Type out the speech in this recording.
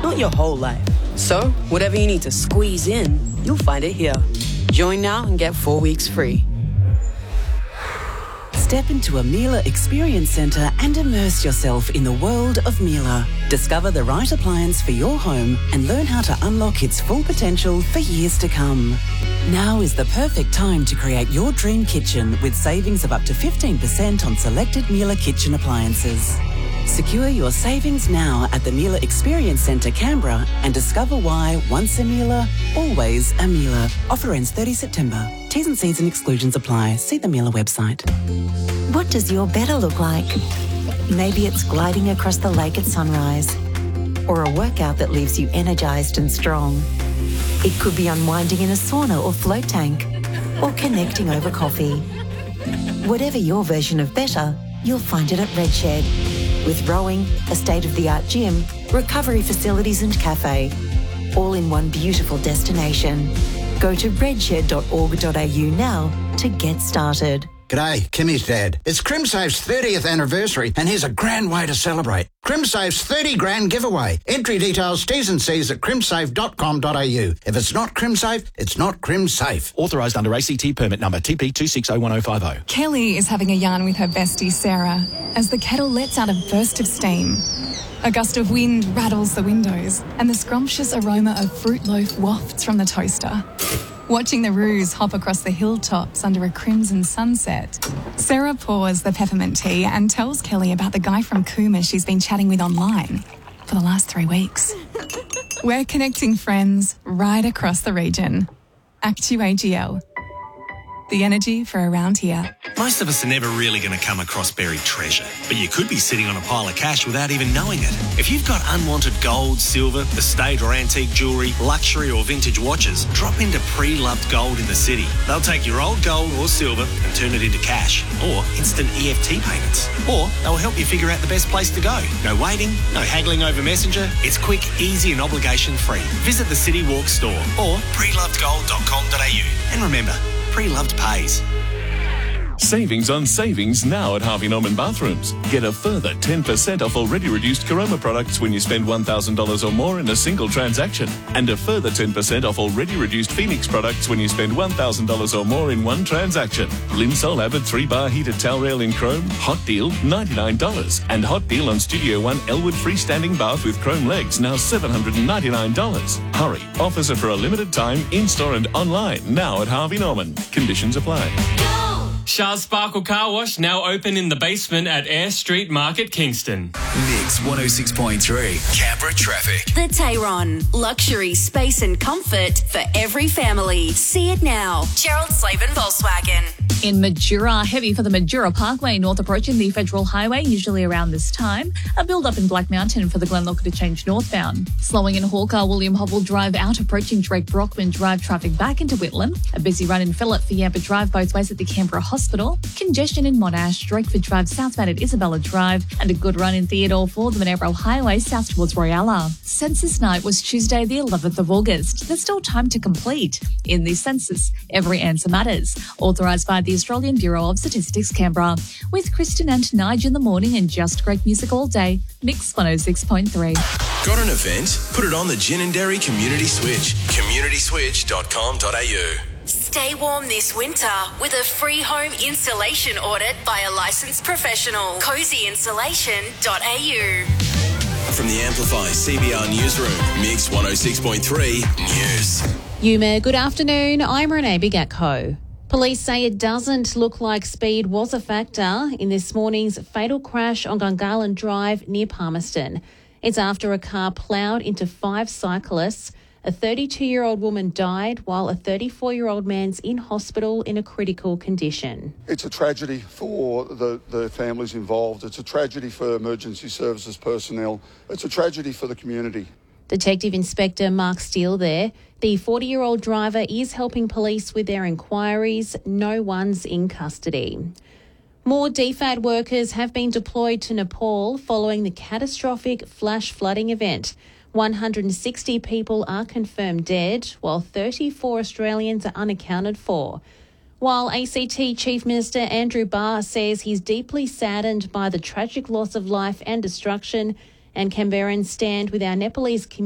not your whole life. So, whatever you need to squeeze in, you'll find it here. Join now and get 4 weeks free. Step into a Miele Experience Centre and immerse yourself in the world of Miele. Discover the right appliance for your home and learn how to unlock its full potential for years to come. Now is the perfect time to create your dream kitchen with savings of up to 15% on selected Miele kitchen appliances. Secure your savings now at the Miele Experience Centre, Canberra, and discover why once a Miele, always a Miele. Offer ends 30 September. T's and C's and exclusions apply. See the Miele website. What does your better look like? Maybe it's gliding across the lake at sunrise, or a workout that leaves you energised and strong. It could be unwinding in a sauna or float tank, or connecting over coffee. Whatever your version of better, you'll find it at Redshed. With rowing, a state-of-the-art gym, recovery facilities and cafe, all in one beautiful destination. Go to redshed.org.au now to get started. G'day, Kimmy's dad. It's CrimSafe's 30th anniversary and here's a grand way to celebrate. CrimSafe's 30 grand giveaway. Entry details, T's and C's at crimsafe.com.au. If it's not CrimSafe, it's not CrimSafe. Authorised under ACT permit number TP26015050. Kelly is having a yarn with her bestie Sarah as the kettle lets out a burst of steam. A gust of wind rattles the windows and the scrumptious aroma of fruit loaf wafts from the toaster. Watching the roos hop across the hilltops under a crimson sunset, Sarah pours the peppermint tea and tells Kelly about the guy from Cooma she's been chatting with online for the last 3 weeks. We're connecting friends right across the region. ActuAGL. The energy for around here. Most of us are never really going to come across buried treasure, but you could be sitting on a pile of cash without even knowing it. If you've got unwanted gold, silver, estate or antique jewellery, luxury or vintage watches, drop into Pre-Loved Gold in the city. They'll take your old gold or silver and turn it into cash or instant EFT payments. Or they'll help you figure out the best place to go. No waiting, no haggling over Messenger. It's quick, easy and obligation free. Visit the City Walk store or prelovedgold.com.au. And remember, Pre-Loved pays. Savings on savings now at Harvey Norman Bathrooms. Get a further 10% off already reduced Caroma products when you spend $1,000 or more in a single transaction. And a further 10% off already reduced Phoenix products when you spend $1,000 or more in one transaction. Linsol Abbott 3-bar heated towel rail in chrome, hot deal, $99. And hot deal on Studio One Elwood freestanding bath with chrome legs, now $799. Hurry, offers are for a limited time, in-store and online, now at Harvey Norman. Conditions apply. Shah's Sparkle Car Wash now open in the basement at Eyre Street Market, Kingston. Mix 106.3, Canberra traffic. The Tayron. Luxury, space and comfort for every family. See it now. Gerald Slavin Volkswagen. In Majura, heavy for the Majura Parkway north approaching the Federal Highway, usually around this time. A build-up in Black Mountain for the Glenlock to change northbound. Slowing in Hawker, William Hobble Drive out approaching Drake Brockman Drive, traffic back into Whitlam. A busy run in Phillip for Yampa Drive both ways at the Canberra Hospital. Congestion in Monash, Drakeford Drive southbound at Isabella Drive. And a good run in Theodore for the Monaro Highway south towards Royalla. Census night was Tuesday the 11th of August. There's still time to complete. In the census, every answer matters. Authorised by the Australian Bureau of Statistics, Canberra. With Kristen and Nige in the morning and just great music all day. Mix 106.3. Got an event? Put it on the Gin and Dairy Community Switch. communityswitch.com.au. Stay warm this winter with a free home installation audit by a licensed professional. cozyinsulation.au. From the Amplify CBR Newsroom, Mix 106.3 News. Yuma, good afternoon. I'm Renee Bigatko. Police say it doesn't look like speed was a factor in this morning's fatal crash on Gungahlin Drive near Palmerston. It's after a car ploughed into 5 cyclists. A 32-year-old woman died while a 34-year-old man's in hospital in a critical condition. It's a tragedy for the families involved. It's a tragedy for emergency services personnel. It's a tragedy for the community. Detective Inspector Mark Steele there. The 40-year-old driver is helping police with their inquiries. No one's in custody. More DFAD workers have been deployed to Nepal following the catastrophic flash flooding event. 160 people are confirmed dead, while 34 Australians are unaccounted for. While ACT Chief Minister Andrew Barr says he's deeply saddened by the tragic loss of life and destruction, and Canberrans stand with our Nepalese community